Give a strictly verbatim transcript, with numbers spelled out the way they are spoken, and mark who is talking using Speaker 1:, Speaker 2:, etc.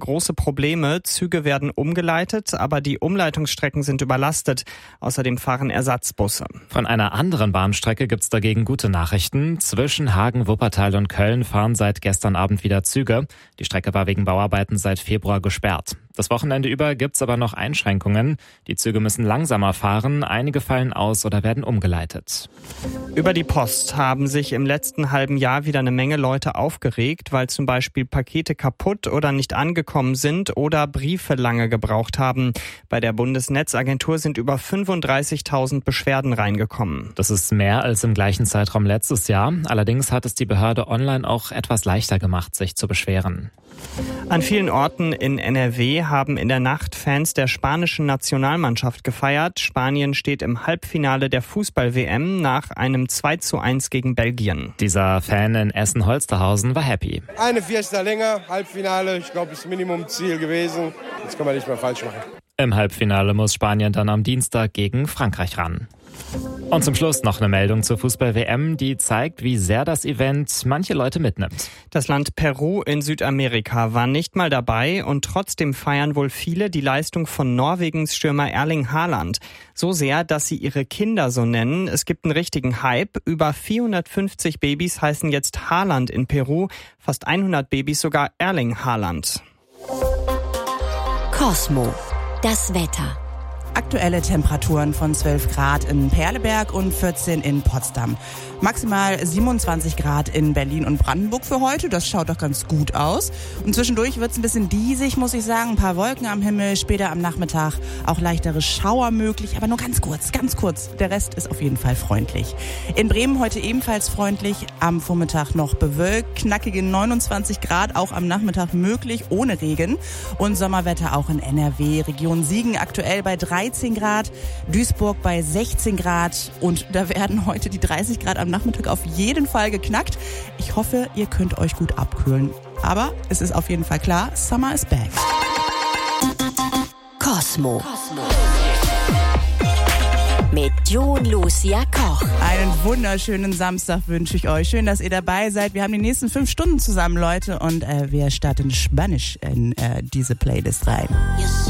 Speaker 1: große Probleme. Züge werden umgeleitet, aber die Umleitungsstrecken sind überlastet. Außerdem fahren Ersatzbusse.
Speaker 2: Von einer anderen Bahnstrecke gibt's dagegen gute Nachrichten. Zwischen Hagen, Wuppertal und Köln fahren seit gestern Abend wieder Züge. Die Strecke war wegen Bauarbeiten seit Februar gesperrt. Das Wochenende über gibt's aber noch Einschränkungen. Die Züge müssen langsamer fahren, einige fallen aus oder werden umgeleitet.
Speaker 1: Über die Post haben sich im letzten halben Jahr wieder eine Menge Leute aufgeregt, weil zum Beispiel Pakete kaputt oder nicht angekommen sind oder Briefe lange gebraucht haben. Bei der Bundesnetzagentur sind über fünfunddreißigtausend Beschwerden reingekommen.
Speaker 2: Das ist mehr als im gleichen Zeitraum letztes Jahr. Allerdings hat es die Behörde online auch etwas leichter gemacht, sich zu beschweren.
Speaker 1: An vielen Orten in N R W haben in der Nacht Fans der spanischen Nationalmannschaft gefeiert. Spanien steht im Halbfinale der Fußball-W M nach einem zwei zu eins gegen Belgien.
Speaker 2: Dieser Fan in Essen-Holsterhausen war happy.
Speaker 3: Eine Fiesta länger, Halbfinale, ich glaube, ist Minimumziel gewesen. Jetzt kann man nicht mehr falsch machen.
Speaker 2: Im Halbfinale muss Spanien dann am Dienstag gegen Frankreich ran. Und zum Schluss noch eine Meldung zur Fußball-W M, die zeigt, wie sehr das Event manche Leute mitnimmt.
Speaker 1: Das Land Peru in Südamerika war nicht mal dabei und trotzdem feiern wohl viele die Leistung von Norwegens Stürmer Erling Haaland. So sehr, dass sie ihre Kinder so nennen. Es gibt einen richtigen Hype. Über vierhundertfünfzig Babys heißen jetzt Haaland in Peru, fast hundert Babys sogar Erling Haaland.
Speaker 4: Cosmo, das Wetter.
Speaker 5: Aktuelle Temperaturen von zwölf Grad in Perleberg und vierzehn in Potsdam. Maximal siebenundzwanzig Grad in Berlin und Brandenburg für heute. Das schaut doch ganz gut aus. Und zwischendurch wird es ein bisschen diesig, muss ich sagen. Ein paar Wolken am Himmel, später am Nachmittag auch leichtere Schauer möglich. Aber nur ganz kurz, ganz kurz. Der Rest ist auf jeden Fall freundlich. In Bremen heute ebenfalls freundlich. Am Vormittag noch bewölkt. Knackige neunundzwanzig Grad, auch am Nachmittag möglich, ohne Regen. Und Sommerwetter auch in N R W. Region Siegen aktuell bei dreizehn Grad. Duisburg bei sechzehn Grad. Und da werden heute die dreißig Grad am Nachmittag auf jeden Fall geknackt. Ich hoffe, ihr könnt euch gut abkühlen. Aber es ist auf jeden Fall klar, Summer is back.
Speaker 4: Cosmo. Mit John Lucia Koch.
Speaker 5: Einen wunderschönen Samstag wünsche ich euch. Schön, dass ihr dabei seid. Wir haben die nächsten fünf Stunden zusammen, Leute. Und äh, wir starten Spanisch in äh, diese Playlist rein.